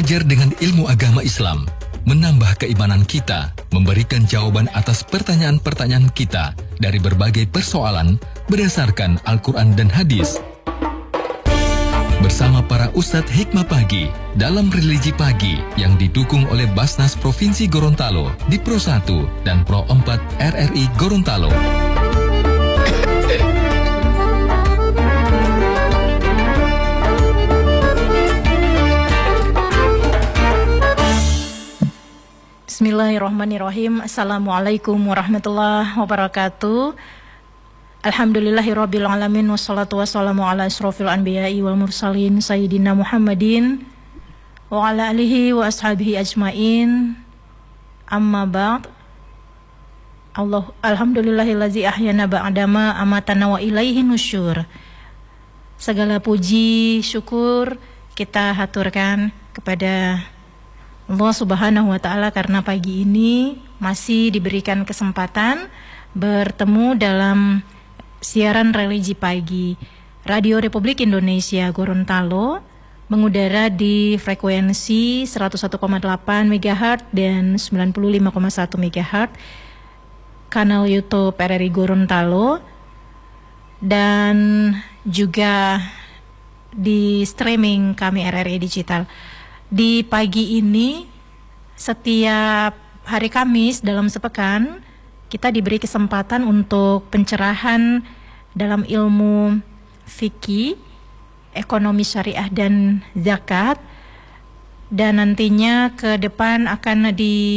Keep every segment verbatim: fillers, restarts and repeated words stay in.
Belajar dengan ilmu agama Islam, menambah keimanan kita, memberikan jawaban atas pertanyaan-pertanyaan kita dari berbagai persoalan berdasarkan Al-Quran dan hadis. Bersama para Ustadz Hikmah Pagi dalam Religi Pagi yang didukung oleh Basnas Provinsi Gorontalo di Pro satu dan Pro empat R R I Gorontalo. Bismillahirrahmanirrahim. Assalamualaikum warahmatullahi wabarakatuh. Alhamdulillahirabbil alamin wassalatu wassalamu ala asrofil anbiya'i wal mursalin sayyidina Muhammadin wa ala alihi wa ashabihi ajmain. Amma ba'd. Allah alhamdulillahillazi ahyana ba'dama amatana wa ilaihi nusyur. Segala puji syukur kita haturkan kepada Allah Subhanahu wa Ta'ala karena pagi ini masih diberikan kesempatan bertemu dalam siaran Religi Pagi Radio Republik Indonesia Gorontalo, mengudara di frekuensi seratus satu koma delapan megahertz dan sembilan puluh lima koma satu megahertz, kanal YouTube R R I Gorontalo, dan juga di streaming kami R R I Digital. Di pagi ini, setiap hari Kamis dalam sepekan, kita diberi kesempatan untuk pencerahan dalam ilmu fikih, ekonomi syariah dan zakat. Dan nantinya ke depan akan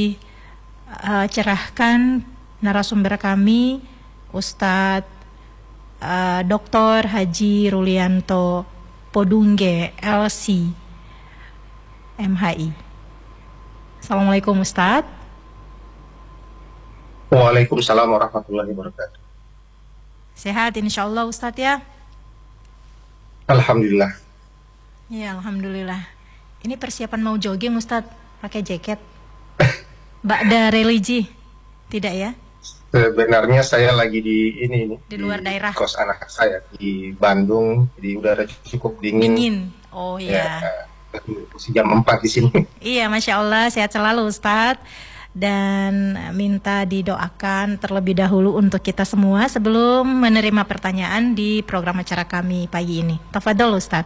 dicerahkan narasumber kami, Ustadz uh, Doktor Haji Rulianto Podungge L C M H I. Assalamualaikum Ustadz. Waalaikumsalam warahmatullahi wabarakatuh. Sehat insyaallah Ustadz ya? Alhamdulillah. Ya alhamdulillah. Ini persiapan mau jogging Ustadz, pakai jaket Ba'da religi? Tidak ya? Sebenarnya saya lagi di ini, ini di luar di daerah. Kos anak saya di Bandung, di udara cukup dingin. Dingin. Oh iya. Ya, jam empat di sini. Iya, Masya Allah, sehat selalu Ustadz. Dan minta didoakan terlebih dahulu untuk kita semua sebelum menerima pertanyaan di program acara kami pagi ini. Tafadhol Ustadz.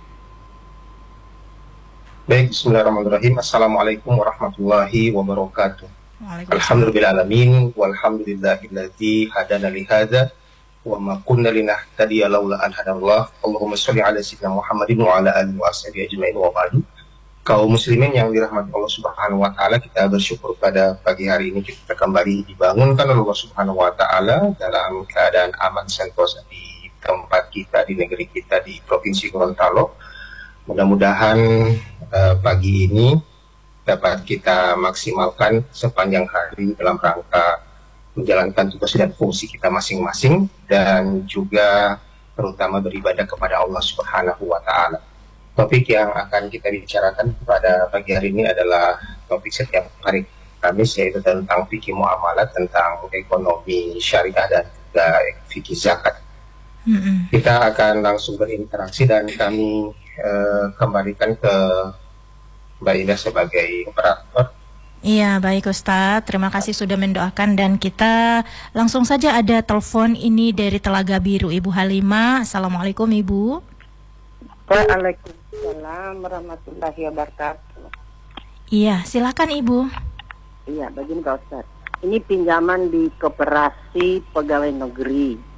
Baik, bismillahirrahmanirrahim. Assalamualaikum warahmatullahi wabarakatuh. Alhamdulillahirrahmanirrahim. Walhamdulillahilladzi hadana lihada wa ma kunna linahtadiya laula an hadallah. Allahumma sholli ala sayyidina Muhammadin wa ala alihi wa sahbihi ajmain wa ba'du. Kaum muslimin yang dirahmati Allah Subhanahu wa Ta'ala, kita bersyukur pada pagi hari ini kita kembali dibangunkan oleh Allah Subhanahu wa Ta'ala dalam keadaan aman sentosa di tempat kita, di negeri kita, di Provinsi Gorontalo. Mudah-mudahan uh, pagi ini dapat kita maksimalkan sepanjang hari dalam rangka menjalankan tugas dan fungsi kita masing-masing, dan juga terutama beribadah kepada Allah Subhanahu wa Ta'ala. Topik yang akan kita bicarakan pada pagi hari ini adalah topik setiap hari Kamis, yaitu tentang fikih muamalat, tentang ekonomi syariah dan juga fikih zakat. Mm-hmm. Kita akan langsung berinteraksi dan kami eh, kembalikan ke Mbak Ida sebagai operator. Iya, baik Ustadz, terima kasih sudah mendoakan, dan kita langsung saja ada telepon ini dari Telaga Biru, Ibu Halimah. Assalamualaikum Ibu. Waalaikumsalam warahmatullahi wabarakatuh. Iya, silakan Ibu. Iya, begini Pak Ustadz, ini pinjaman di Koperasi Pegawai Negeri.